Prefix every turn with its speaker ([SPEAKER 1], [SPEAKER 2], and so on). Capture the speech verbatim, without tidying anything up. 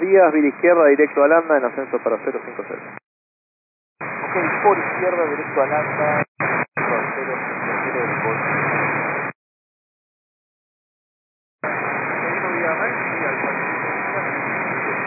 [SPEAKER 1] días, vía izquierda, directo a Landa, en ascenso para cero cinco cero.
[SPEAKER 2] Ok, por izquierda, directo a Landa.